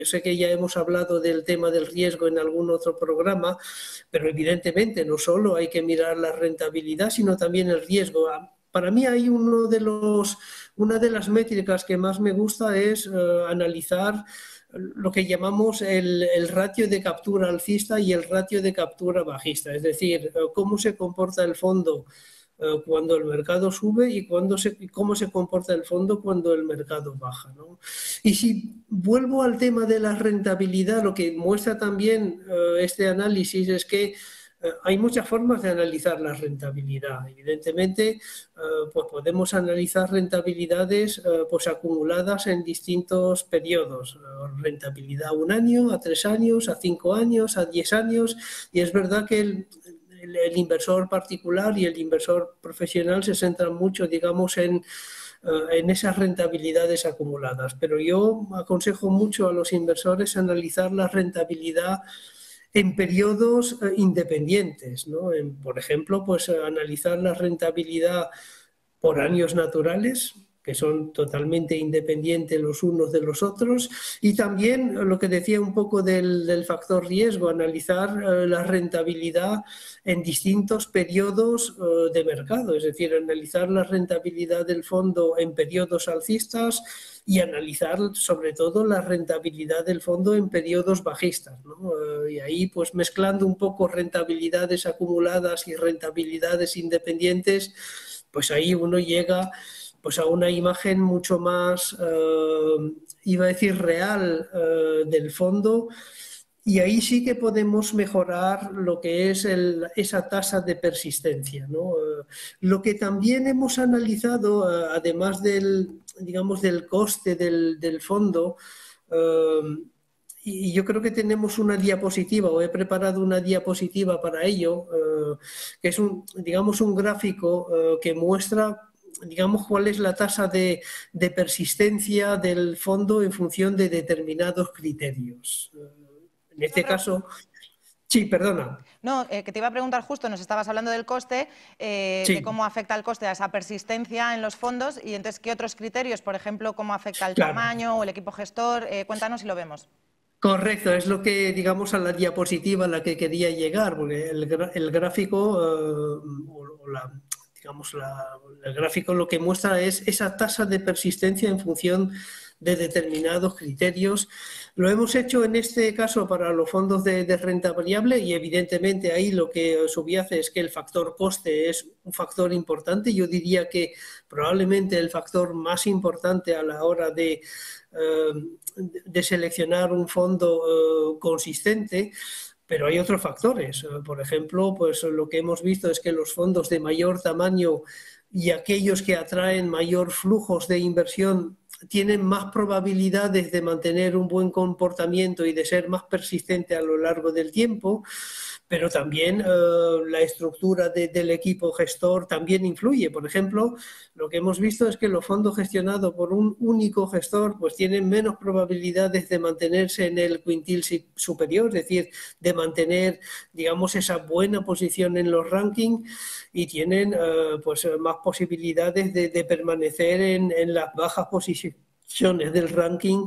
sé que ya hemos hablado del tema del riesgo en algún otro programa, pero evidentemente no solo hay que mirar la rentabilidad, sino también el riesgo. Para mí hay una de las métricas que más me gusta es analizar lo que llamamos el ratio de captura alcista y el ratio de captura bajista, es decir, cómo se comporta el fondo cuando el mercado sube y cómo se comporta el fondo cuando el mercado baja, ¿no? Y si vuelvo al tema de la rentabilidad, lo que muestra también este análisis es que hay muchas formas de analizar la rentabilidad. Evidentemente, pues podemos analizar rentabilidades pues acumuladas en distintos periodos. Rentabilidad a 1 año, a 3 años, a 5 años, a 10 años. Y es verdad que el inversor particular y el inversor profesional se centran mucho, digamos, en esas rentabilidades acumuladas. Pero yo aconsejo mucho a los inversores analizar la rentabilidad en periodos independientes, ¿no? Por ejemplo, pues analizar la rentabilidad por años naturales, que son totalmente independientes los unos de los otros, y también lo que decía un poco del factor riesgo, analizar la rentabilidad en distintos periodos de mercado, es decir, analizar la rentabilidad del fondo en periodos alcistas y analizar sobre todo la rentabilidad del fondo en periodos bajistas, ¿no? Y ahí pues mezclando un poco rentabilidades acumuladas y rentabilidades independientes, pues ahí uno llega pues a una imagen mucho más, iba a decir, real del fondo, y ahí sí que podemos mejorar lo que es esa tasa de persistencia, ¿no? Lo que también hemos analizado, además digamos, del coste del fondo, y yo creo que tenemos una diapositiva, o he preparado una diapositiva para ello, que es digamos, un gráfico que muestra, digamos, cuál es la tasa de persistencia del fondo en función de determinados criterios. En este caso, sí, perdona. No, que te iba a preguntar justo, nos estabas hablando del coste, Sí. de cómo afecta el coste a esa persistencia en los fondos y entonces, ¿qué otros criterios? Por ejemplo, ¿cómo afecta el Claro. tamaño o el equipo gestor? Cuéntanos y lo vemos. Correcto, es lo que, digamos, a la diapositiva a la que quería llegar, porque el gráfico, digamos, el gráfico lo que muestra es esa tasa de persistencia en función de determinados criterios. Lo hemos hecho en este caso para los fondos de renta variable y evidentemente ahí lo que subyace es que el factor coste es un factor importante. Yo diría que probablemente el factor más importante a la hora de seleccionar un fondo consistente, pero hay otros factores. Por ejemplo, pues lo que hemos visto es que los fondos de mayor tamaño y aquellos que atraen mayor flujos de inversión tienen más probabilidades de mantener un buen comportamiento y de ser más persistente a lo largo del tiempo, pero también la estructura del equipo gestor también influye. Por ejemplo, lo que hemos visto es que los fondos gestionados por un único gestor pues tienen menos probabilidades de mantenerse en el quintil superior, es decir, de mantener, digamos, esa buena posición en los rankings y tienen pues más posibilidades de permanecer en las bajas posiciones del ranking,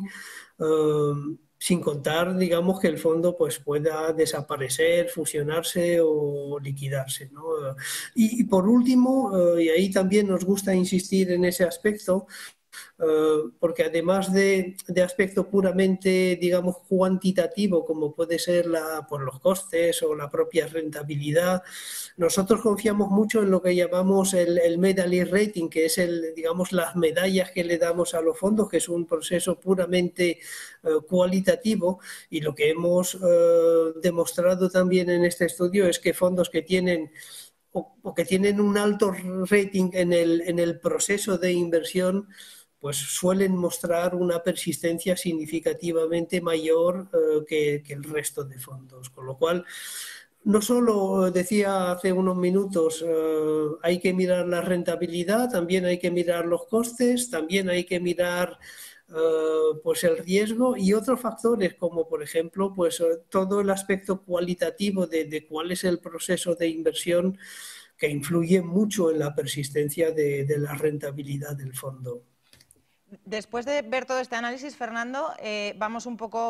sin contar, digamos, que el fondo pues pueda desaparecer, fusionarse o liquidarse, ¿no? Y por último, y ahí también nos gusta insistir en ese aspecto, porque además de aspecto puramente, digamos, cuantitativo, como puede ser por los costes o la propia rentabilidad, nosotros confiamos mucho en lo que llamamos el medallion rating, que es digamos, las medallas que le damos a los fondos, que es un proceso puramente cualitativo, y lo que hemos demostrado también en este estudio es que fondos que tienen o que tienen un alto rating en el proceso de inversión, pues suelen mostrar una persistencia significativamente mayor que el resto de fondos. Con lo cual, no solo, decía hace unos minutos, hay que mirar la rentabilidad, también hay que mirar los costes, también hay que mirar pues el riesgo y otros factores como, por ejemplo, pues todo el aspecto cualitativo de cuál es el proceso de inversión, que influye mucho en la persistencia de la rentabilidad del fondo. Después de ver todo este análisis, Fernando, vamos un poco